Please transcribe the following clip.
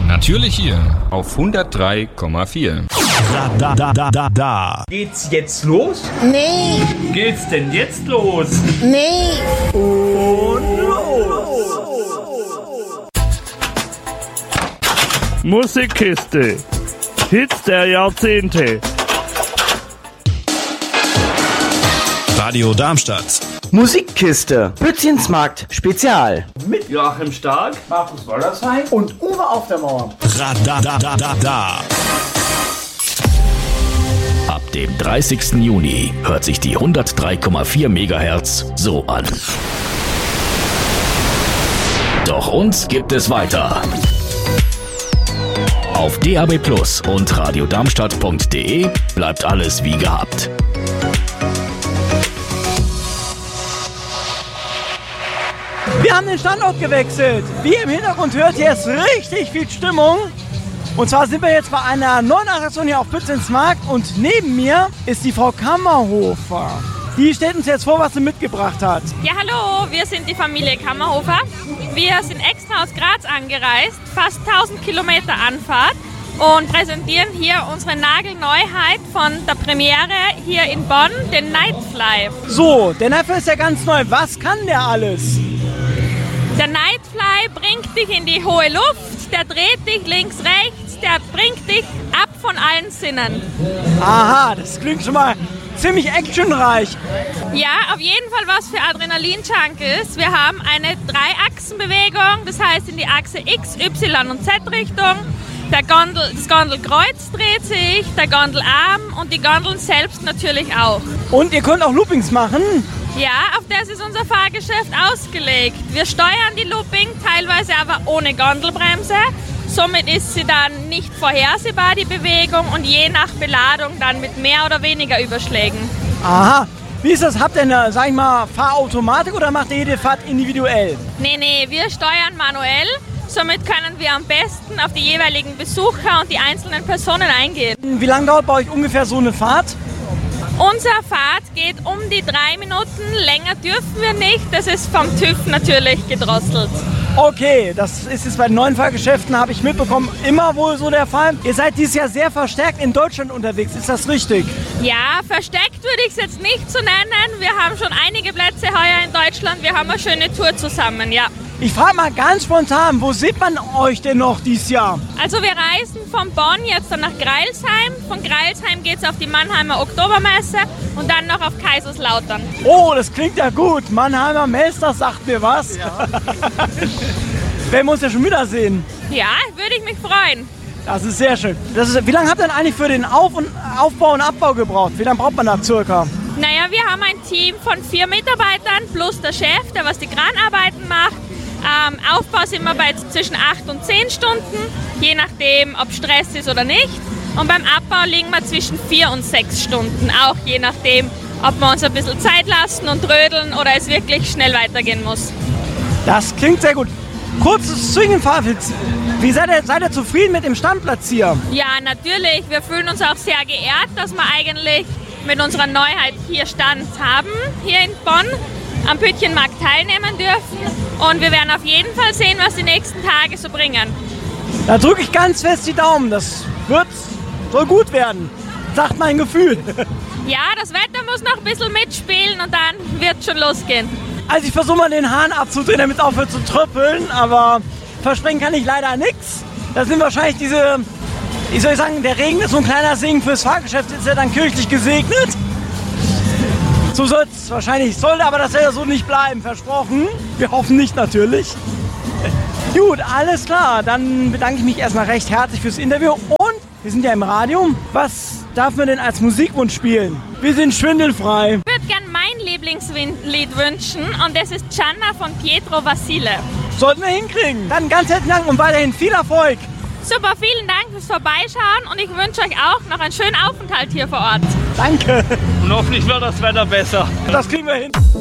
Natürlich hier auf 103,4. Geht's jetzt los? Nee. Geht's denn jetzt los? Nee. Und los! Musikkiste. Hits der Jahrzehnte. Radio Darmstadt. Musikkiste. Pützchensmarkt Spezial. Mit Joachim Stark, Markus Wollersheim Und Uwe auf der Mauer. Radadadada. Ab dem 30. Juni hört sich die 103,4 MHz so an. Doch uns gibt es weiter. Auf DAB+ und radiodarmstadt.de bleibt alles wie gehabt. Wir haben den Standort gewechselt. Wie ihr im Hintergrund hört, hier ist richtig viel Stimmung. Und zwar sind wir jetzt bei einer neuen Attraktion hier auf Pützchensmarkt und neben mir ist die Frau Kammerhofer. Die stellt uns jetzt vor, was sie mitgebracht hat. Ja, hallo, wir sind die Familie Kammerhofer. Wir sind extra aus Graz angereist, fast 1000 Kilometer Anfahrt und präsentieren hier unsere Nagelneuheit von der Premiere hier in Bonn, den Nightfly. So, der Neffe ist ja ganz neu. Was kann der alles? Der Nightfly bringt dich in die hohe Luft, der dreht dich links, rechts, der bringt dich ab von allen Sinnen. Aha, das klingt schon mal ziemlich actionreich. Ja, auf jeden Fall was für Adrenalin-Junkies. Wir haben eine Dreiachsenbewegung, das heißt in die Achse X, Y und Z-Richtung. Das Gondelkreuz dreht sich, der Gondelarm und die Gondeln selbst natürlich auch. Und ihr könnt auch Loopings machen? Ja, auf das ist unser Fahrgeschäft ausgelegt. Wir steuern die Looping, teilweise aber ohne Gondelbremse. Somit ist sie dann nicht vorhersehbar, die Bewegung, und je nach Beladung dann mit mehr oder weniger Überschlägen. Aha. Wie ist das? Habt ihr eine, sag ich mal, Fahrautomatik oder macht ihr jede Fahrt individuell? Nee, wir steuern manuell. Somit können wir am besten auf die jeweiligen Besucher und die einzelnen Personen eingehen. Wie lange dauert bei euch ungefähr so eine Fahrt? Unsere Fahrt geht um die 3 Minuten, länger dürfen wir nicht, das ist vom TÜV natürlich gedrosselt. Okay, das ist jetzt bei den neuen Fahrgeschäften, habe ich mitbekommen, immer wohl so der Fall. Ihr seid dieses Jahr sehr verstärkt in Deutschland unterwegs, ist das richtig? Ja, versteckt würde ich es jetzt nicht so nennen. Wir haben schon einige Plätze heuer in Deutschland, wir haben eine schöne Tour zusammen, ja. Ich frage mal ganz spontan, wo sieht man euch denn noch dieses Jahr? Also wir reisen von Bonn jetzt dann nach Greilsheim. Von Greilsheim geht es auf die Mannheimer Oktobermesse und dann noch auf Kaiserslautern. Oh, das klingt ja gut. Mannheimer Messe, das sagt mir was. Ja. Werden wir uns ja schon wiedersehen. Ja, würde ich mich freuen. Das ist sehr schön. Wie lange habt ihr denn eigentlich für den Aufbau und Abbau gebraucht? Wie lange braucht man da circa? Naja, wir haben ein Team von 4 Mitarbeitern plus der Chef, der was die Kranarbeiten macht. Aufbau sind wir bei zwischen 8 und 10 Stunden, je nachdem, ob Stress ist oder nicht. Und beim Abbau liegen wir zwischen 4 und 6 Stunden, auch je nachdem, ob wir uns ein bisschen Zeit lassen und trödeln oder es wirklich schnell weitergehen muss. Das klingt sehr gut. Kurzes Zwischenfazit. Wie seid ihr zufrieden mit dem Standplatz hier? Ja, natürlich. Wir fühlen uns auch sehr geehrt, dass wir eigentlich mit unserer Neuheit hier Stand haben, hier in Bonn, am Pützchenmarkt teilnehmen dürfen. Und wir werden auf jeden Fall sehen, was die nächsten Tage so bringen. Da drücke ich ganz fest die Daumen. Das soll gut werden, sagt mein Gefühl. Ja, das Wetter muss noch ein bisschen mitspielen und dann wird schon losgehen. Also ich versuche mal den Hahn abzudrehen, damit es aufhört zu tröppeln, aber versprechen kann ich leider nichts. Das sind wahrscheinlich diese, wie soll ich sagen, der Regen ist so ein kleiner Segen fürs Fahrgeschäft, ist ja dann kirchlich gesegnet. So sollte aber das ja so nicht bleiben, versprochen. Wir hoffen nicht natürlich. Gut, alles klar. Dann bedanke ich mich erstmal recht herzlich fürs Interview. Und wir sind ja im Radio. Was darf man denn als Musikwunsch spielen? Wir sind schwindelfrei. Ich würde gerne mein Lieblingslied wünschen und das ist Gianna von Pietro Vasile. Sollten wir hinkriegen. Dann ganz herzlichen Dank und weiterhin viel Erfolg. Super, vielen Dank fürs Vorbeischauen und ich wünsche euch auch noch einen schönen Aufenthalt hier vor Ort. Danke. Und hoffentlich wird das Wetter besser. Das kriegen wir hin.